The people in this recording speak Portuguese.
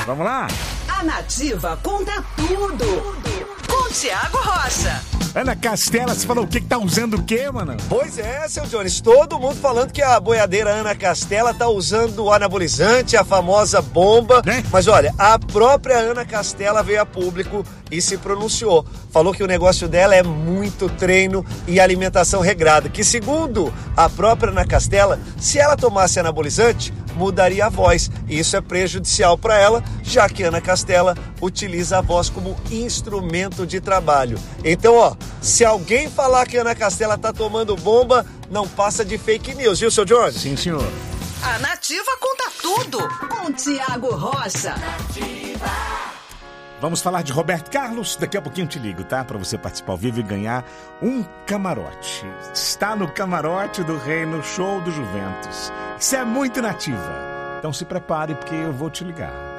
Vamos lá? A Nativa conta tudo. Com Tiago Rocha. Ana Castela, você falou o que tá usando o quê, mano? Pois é, seu Jones, todo mundo falando que a boiadeira Ana Castela tá usando o anabolizante, a famosa bomba. Mas olha, a própria Ana Castela veio a público e se pronunciou. Falou que o negócio dela é muito treino e alimentação regrada. Que segundo a própria Ana Castela, se ela tomasse anabolizante, mudaria a voz. E isso é prejudicial para ela, já que Ana Castela utiliza a voz como instrumento de trabalho. Então, ó, se alguém falar que Ana Castela tá tomando bomba, não passa de fake news, viu, seu Jones? Sim, senhor. A Nativa conta tudo com Tiago Rocha. Vamos falar de Roberto Carlos? Daqui a pouquinho eu te ligo, tá? Pra você participar ao vivo e ganhar um camarote. Está no camarote do Rei no show do Juventus. Isso é muito Nativa. Então se prepare porque eu vou te ligar.